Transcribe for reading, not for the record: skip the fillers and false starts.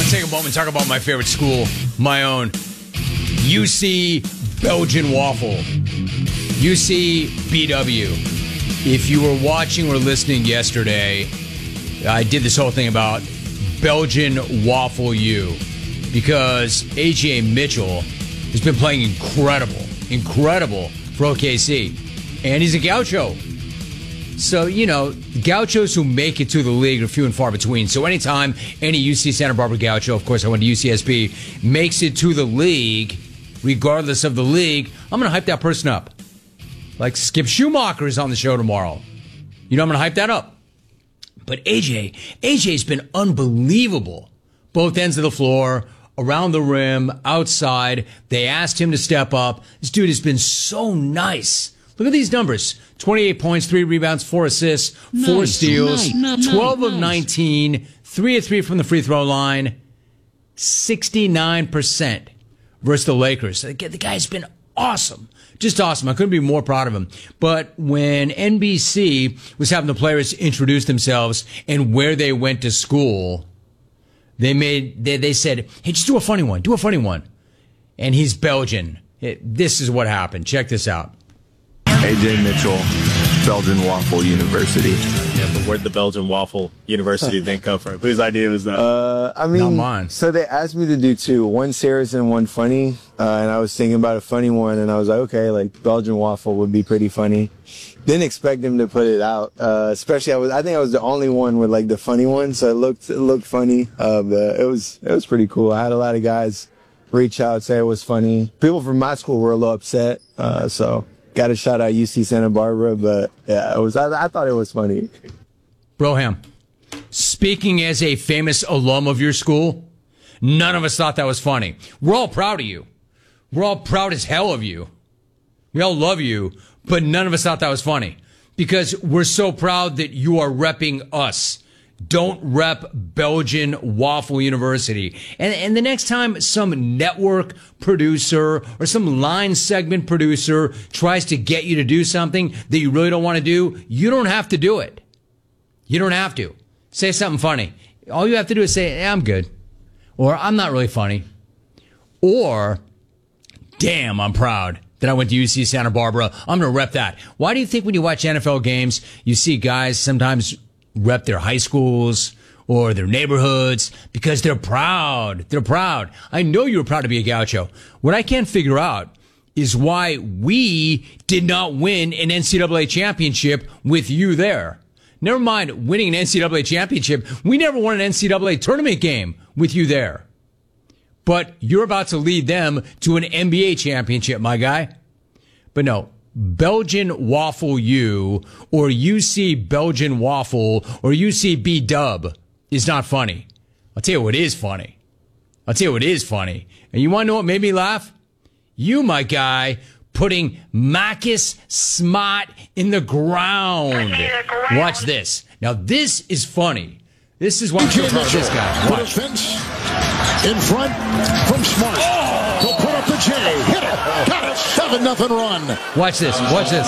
to take a moment and talk about my favorite school, my own. UC Belgian Waffle. UC BW. If you were watching or listening yesterday, I did this whole thing about Belgian Waffle U because A.J. Mitchell has been playing incredible for OKC. And he's a Gaucho. So, you know, Gauchos who make it to the league are few and far between. So anytime any UC Santa Barbara Gaucho, of course I went to UCSB, makes it to the league, regardless of the league, I'm going to hype that person up. Like Skip Schumacher is on the show tomorrow. You know, I'm going to hype that up. But AJ's been unbelievable. Both ends of the floor, around the rim, outside. They asked him to step up. This dude has been so nice. Look at these numbers. 28 points, 3 rebounds, 4 assists, 4 steals, 12 of 19, 3 of 3 from the free throw line, 69% versus the Lakers. The guy's been awesome. Just awesome. I couldn't be more proud of him. But when NBC was having the players introduce themselves and where they went to school, they said, hey, just do a funny one. Do a funny one. And he's Belgian. This is what happened. Check this out. A.J. Mitchell, Belgian Waffle University. Yeah, but where'd the Belgian Waffle University thing come from? Whose idea was that? I mean, not mine. So they asked me to do 2, one serious and one funny. And I was thinking about a funny one, and I was like, okay, like Belgian Waffle would be pretty funny. Didn't expect him to put it out. Especially I think I was the only one with like the funny one, so it looked funny. But it was pretty cool. I had a lot of guys reach out, say it was funny. People from my school were a little upset. So got to shout out UC Santa Barbara, but yeah, I thought it was funny. Broham, speaking as a famous alum of your school, none of us thought that was funny. We're all proud of you. We're all proud as hell of you. We all love you, but none of us thought that was funny because we're so proud that you are repping us. Don't rep Belgian Waffle University. And the next time some network producer or some line segment producer tries to get you to do something that you really don't want to do, you don't have to do it. You don't have to. Say something funny. All you have to do is say, I'm good. Or I'm not really funny. Or, damn, I'm proud that I went to UC Santa Barbara. I'm going to rep that. Why do you think when you watch NFL games, you see guys sometimes rep their high schools or their neighborhoods? Because they're proud. They're proud. I know you were proud to be a Gaucho. What I can't figure out is why we did not win an NCAA championship with you there. Never mind winning an NCAA championship. We never won an NCAA tournament game with you there. But you're about to lead them to an NBA championship, my guy. But no, Belgian Waffle U or UC Belgian Waffle or UCB Dub is not funny. I'll tell you what is funny. And you want to know what made me laugh? You, my guy, putting Marcus Smart in the ground. Watch this. Now, this is funny. This is what you're about this guy. Watch. In front from Smart. He'll put up the J. Hit it. Got it. 7-0 run. Watch this.